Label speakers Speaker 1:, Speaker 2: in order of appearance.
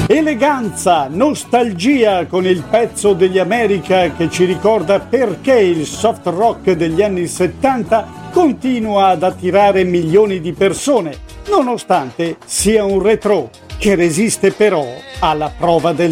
Speaker 1: Eleganza, nostalgia con il pezzo degli America che ci ricorda perché il soft rock degli anni 70 continua ad attirare milioni di persone, nonostante sia un retro che resiste però alla prova del